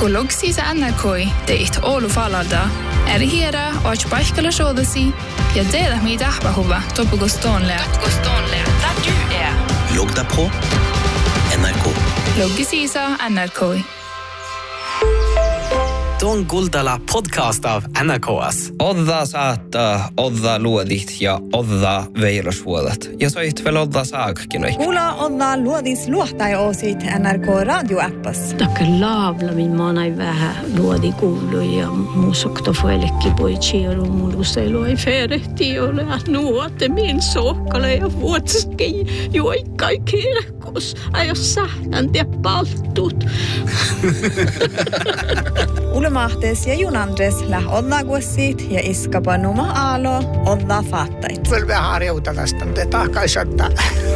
Kulogsi sa NRK deit Olu Falarda. Hiera och Baikala Shodasi. Ja delar med Dahbahova Topogostonle. Der du er. Logg deg på NRK. Loggisi sa NRK. Tuon Kuultala podcast av NRK:s. Odda saattaa, odda luodit ja odda veilosvuodat. Ja soit veel odda saakkinoi. Kuula odda luodis luohtai oosit NRK radioappas. Takke laavlamin maanai vähän luodi kuului ja musoktofuelekki poitsiiru muluselu ei ferehti ole. Nuote min sohkale ja vuotski juoikkai kirkos. Aio sähtän tie palttut. Ulemahtes ja Junandres läh odlaguossit ja iskapa numa aalo odla faattait. Vielä harjouta tästä, mutta tahkaisottaa.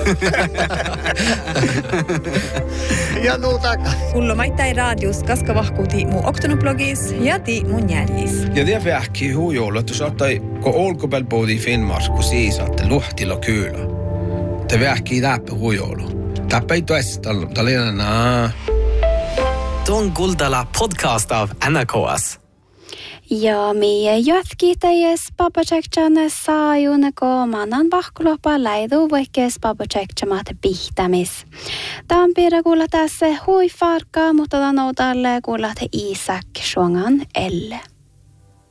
Ja nuutaka. Kullomaittai radius kaskavahkuuti mu oktonoblogis ja ti mun jällis. Ja det vähki hujolla, että saattai, kun olkopelpoodi i Finnmark, kun siisatte luhtilla kyylä. Det vähki läppä hujolla. Täppä ei tuestalla, mutta lienä Tuon Kuultala podcast av NRK:s. Ja mie jatkitäjäs papachekchane saajuneko manan vahkulopa läidu vaikkees papachekchamaate pihtämis. Tämän piirre kuulla tässä hui farkaa, mutta tanoutalle kuulla te Isak Shuangan elle.